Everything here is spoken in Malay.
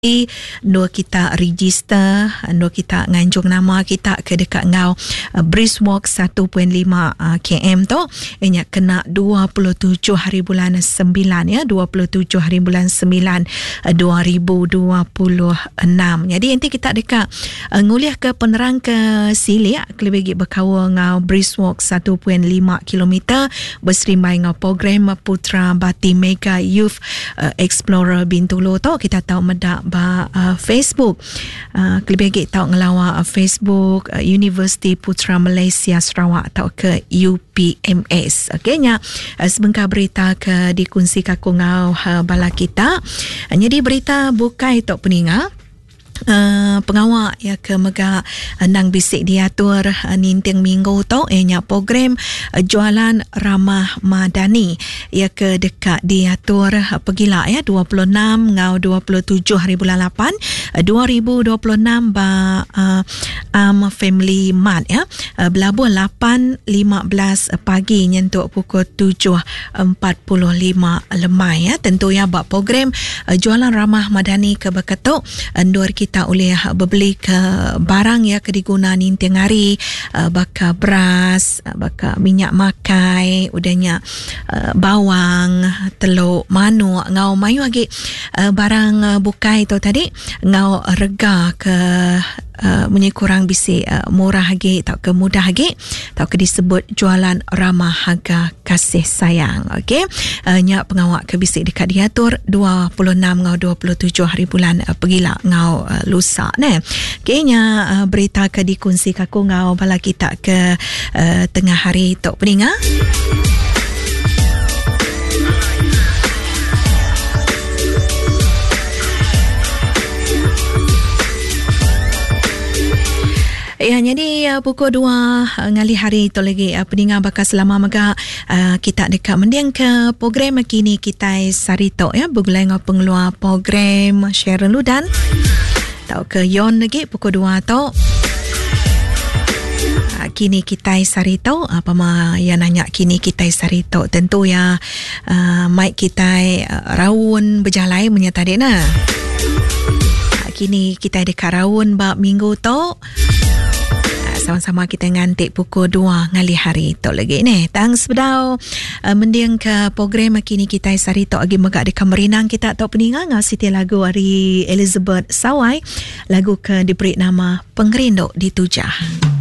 Dua kita register, dua kita nganjung nama kita ke dekat ngau Brisk Walk 1.5 km tu. Ianya kena 27 hari bulan 9 ya, 27 hari bulan 9 2026. Jadi nanti kita dekat nguliah ke penerang ke Silik kelebih berkawa ngau Brisk Walk 1.5 km berserimbai ngau program Putra Bati Mega Youth Explorer Bintulu tu. Kita tahu medak Facebook kelebih lagi tahu ngelawa Facebook Universiti Putra Malaysia Sarawak atau ke UPMS. Okeynya sebentar berita ke dikongsi kaku ngau bala kita. Jadi berita bukai tok peninga pengawak ya ke mega nang bisik diatur ninting minggu tu nya program jualan ramah madani ya ke dekat diatur pegila ya 26 ngau 27 hari bulan 8 2026 ba Family Mart ya Belabuh 8.15 pagi nyentuk pukul 7.45 lemai ya. Tentu ya bak program jualan ramah madani ke beketuk endor kita oleh berbeli ke barang ya ke diguna ninting hari baka beras, baka minyak makai, udahnya bawang, telur, manuk, ngau mayu lagi barang bukai tu tadi ngau rega ke kurang bisi murah lagi atau ke mudah lagi atau ke disebut jualan ramah harga kasih sayang. Okey, nya pengawak ke bisik dekat diatur 26 ngau 27 hari bulan pegila ngau lusa ne. Okey, nya berita ke dikongsi kaku ngau bala kita ke tengah hari tok peninga. Ya, jadi pukul 2 ngali hari tu lagi peninga bakal selama mega kita dekat mendiang ke program kini kita sarito ya bergulai ngau pengeluar program Sharon Ludan tau ke yon lagi pukul 2 tu kini kita sarito apa ma yang nanya kini kita sarito tentu ya mic kita raun berjalan menyata dena kini kita dekat raun bab minggu tu sama-sama kita ngantik pukul 2 ngali hari tu lagi ni. Tang sebedau mendiang ke program kini kita sari tu agi megak dekat merinang kita tok peninga ngasih lagu hari Elizabeth Sawai lagu ke diberi nama Pengerinduk Ditujah.